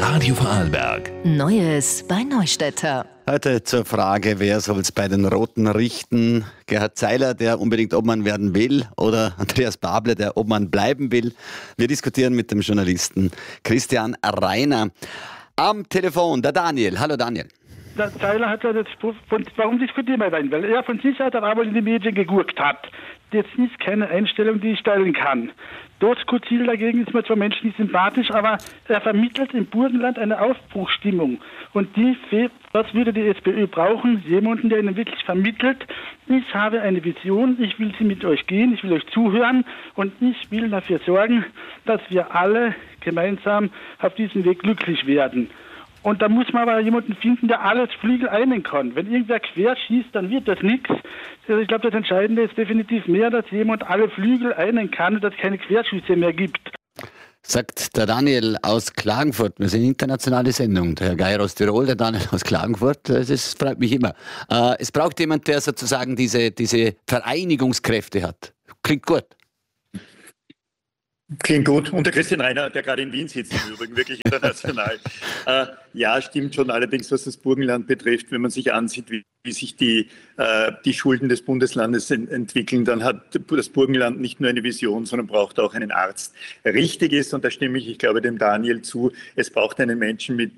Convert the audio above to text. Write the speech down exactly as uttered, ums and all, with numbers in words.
Radio Vorarlberg. Neues bei Neustädter. Heute zur Frage, wer soll es bei den Roten richten? Gerhard Zeiler, der unbedingt Obmann werden will, oder Andreas Bable, der Obmann bleiben will? Wir diskutieren mit dem Journalisten Christian Reiner. Am Telefon der Daniel. Hallo Daniel. Der Zeiler hat ja das, von, warum diskutieren wir rein? Weil er von sich aus aber in die Medien geguckt hat. Das ist keine Einstellung, die ich teilen kann. Dort Kutzil dagegen ist mir zwar menschlich sympathisch, aber er vermittelt im Burgenland eine Aufbruchsstimmung. Und die, was würde die SPÖ brauchen? Jemanden, der ihnen wirklich vermittelt, ich habe eine Vision, ich will sie mit euch gehen, ich will euch zuhören und ich will dafür sorgen, dass wir alle gemeinsam auf diesem Weg glücklich werden. Und da muss man aber jemanden finden, der alles Flügel einen kann. Wenn irgendwer quer schießt, dann wird das nichts. Also ich glaube, das Entscheidende ist definitiv mehr, dass jemand alle Flügel einen kann und dass es keine Querschüsse mehr gibt. Sagt der Daniel aus Klagenfurt. Wir sind eine internationale Sendung. Der Herr Geier aus Tirol, der Daniel aus Klagenfurt. Das freut mich immer. Äh, es braucht jemand, der sozusagen diese, diese Vereinigungskräfte hat. Klingt gut. Klingt gut. Und der Christian Reiner, der gerade in Wien sitzt, im Übrigen wirklich international. äh, ja, stimmt schon. Allerdings, was das Burgenland betrifft, wenn man sich ansieht, wie, wie sich die, äh, die Schulden des Bundeslandes en- entwickeln, dann hat das Burgenland nicht nur eine Vision, sondern braucht auch einen Arzt. Richtig ist, und da stimme ich, ich glaube, dem Daniel zu, es braucht einen Menschen mit